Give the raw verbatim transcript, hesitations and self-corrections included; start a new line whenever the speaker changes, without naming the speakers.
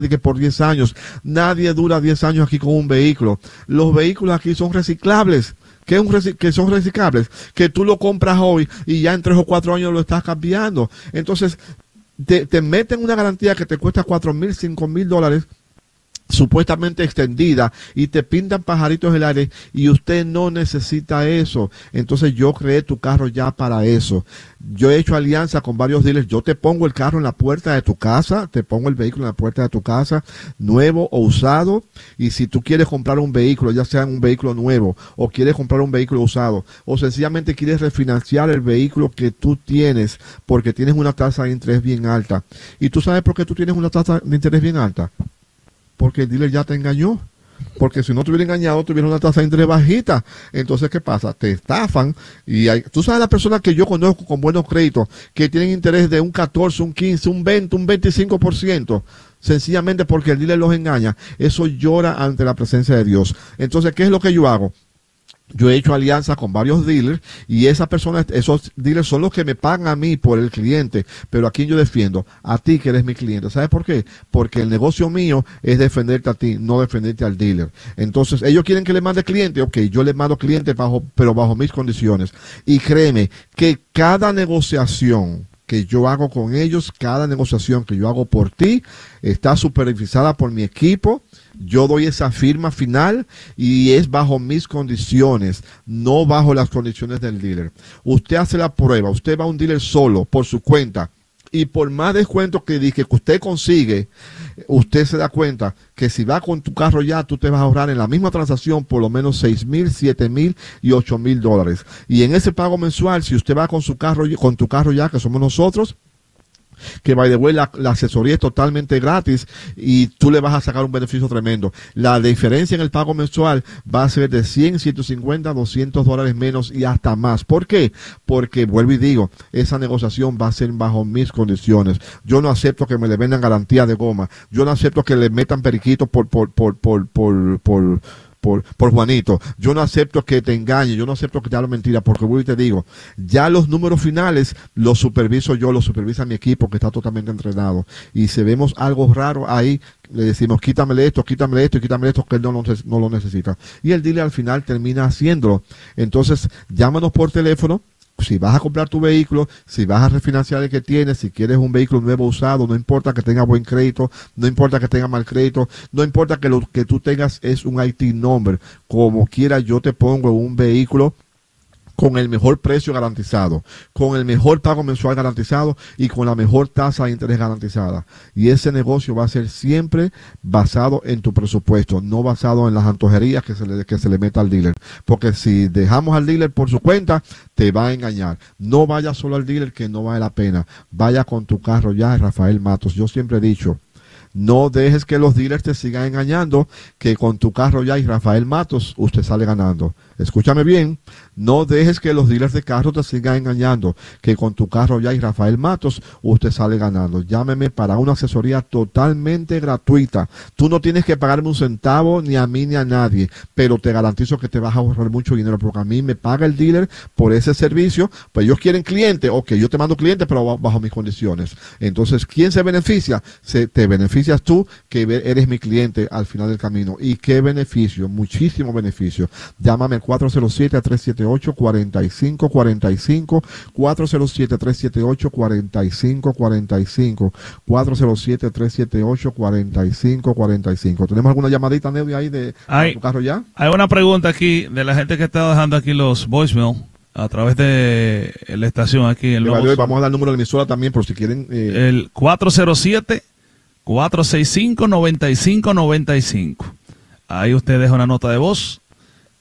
que por diez años. Nadie dura diez años aquí con un vehículo. Los vehículos aquí son reciclables. Que, es un rec que son reciclables, que tú lo compras hoy y ya en tres o cuatro años lo estás cambiando. Entonces, te, te meten una garantía que te cuesta cuatro mil, cinco mil dólares, supuestamente extendida, y te pintan pajaritos en el aire, y usted no necesita eso. Entonces yo creé Tu Carro Ya para eso. Yo he hecho alianza con varios dealers. Yo te pongo el carro en la puerta de tu casa, te pongo el vehículo en la puerta de tu casa, nuevo o usado, y si tú quieres comprar un vehículo, ya sea un vehículo nuevo, o quieres comprar un vehículo usado, o sencillamente quieres refinanciar el vehículo que tú tienes, porque tienes una tasa de interés bien alta. ¿Y tú sabes por qué tú tienes una tasa de interés bien alta? Porque el dealer ya te engañó. Porque si no te hubiera engañado, tuviera una tasa de interés bajita. Entonces, ¿qué pasa? Te estafan. Y hay, tú sabes las personas que yo conozco con buenos créditos, que tienen interés de un catorce, un quince, un veinte, un veinticinco por ciento. Sencillamente porque el dealer los engaña. Eso llora ante la presencia de Dios. Entonces, ¿qué es lo que yo hago? Yo he hecho alianza con varios dealers, y esas personas, esos dealers son los que me pagan a mí por el cliente, pero a quien yo defiendo, a ti que eres mi cliente. ¿Sabes por qué? Porque el negocio mío es defenderte a ti, no defenderte al dealer. Entonces, ellos quieren que le mande cliente, ok, yo le mando cliente bajo, pero bajo mis condiciones. Y créeme que cada negociación que yo hago con ellos, cada negociación que yo hago por ti, está supervisada por mi equipo. Yo doy esa firma final y es bajo mis condiciones, no bajo las condiciones del dealer. Usted hace la prueba, usted va a un dealer solo, por su cuenta, y por más descuento que dije que usted consigue, usted se da cuenta que si va con Tu Carro Ya, tú te vas a ahorrar en la misma transacción por lo menos seis mil, siete mil y ocho mil dólares. Y en ese pago mensual, si usted va con su carro, con Tu Carro Ya, que somos nosotros, que by the way, la, la asesoría es totalmente gratis y tú le vas a sacar un beneficio tremendo. La diferencia en el pago mensual va a ser de cien, ciento cincuenta, doscientos dólares menos y hasta más. ¿Por qué? Porque, vuelvo y digo, esa negociación va a ser bajo mis condiciones. Yo no acepto que me le vendan garantía de goma. Yo no acepto que le metan periquitos por, por, por, por, por, por Por, por Juanito. Yo no acepto que te engañe, yo no acepto que te hable mentira, porque voy y te digo, ya los números finales los superviso yo, los supervisa mi equipo que está totalmente entrenado. Y si vemos algo raro ahí, le decimos, quítamele esto, quítamele esto y quítamele esto, que él no lo, no lo necesita. Y el dealer al final termina haciéndolo. Entonces, llámanos por teléfono. Si vas a comprar tu vehículo, si vas a refinanciar el que tienes, si quieres un vehículo nuevo usado, no importa que tenga buen crédito, no importa que tenga mal crédito, no importa que lo que tú tengas es un I T number, como quiera yo te pongo un vehículo con el mejor precio garantizado, con el mejor pago mensual garantizado y con la mejor tasa de interés garantizada. Y ese negocio va a ser siempre basado en tu presupuesto, no basado en las antojerías que se le, que se le meta al dealer. Porque si dejamos al dealer por su cuenta, te va a engañar. No vaya solo al dealer, que no vale la pena. Vaya con Tu Carro Ya, Rafael Matos. Yo siempre he dicho, no dejes que los dealers te sigan engañando, que con Tu Carro Ya y Rafael Matos usted sale ganando. Escúchame bien, no dejes que los dealers de carros te sigan engañando, que con Tu Carro Ya y Rafael Matos usted sale ganando. Llámeme para una asesoría totalmente gratuita. Tú no tienes que pagarme un centavo ni a mí ni a nadie, pero te garantizo que te vas a ahorrar mucho dinero, porque a mí me paga el dealer por ese servicio. Pues ellos quieren cliente, ok, yo te mando cliente, pero bajo mis condiciones. Entonces, ¿quién se beneficia? Se, te beneficias tú, que eres mi cliente al final del camino. ¿Y qué beneficio? Muchísimo beneficio. Llámame al cuatro cero siete, tres siete ocho, cuatro cinco cuatro cinco, cuatro cero siete, tres siete ocho, cuatro cinco cuatro cinco, cuatro cero siete, tres siete ocho, cuatro cinco cuatro cinco. ¿Tenemos alguna llamadita, Nevi, ahí de
hay,
Tu Carro Ya?
Hay una pregunta aquí de la gente que está dejando aquí los voicemail a través de la estación aquí. En
Vale, vamos a dar el número de la emisora también, por si quieren. Eh...
El cuatro cero siete, cuatro seis cinco, nueve cinco nueve cinco. Ahí usted deja una nota de voz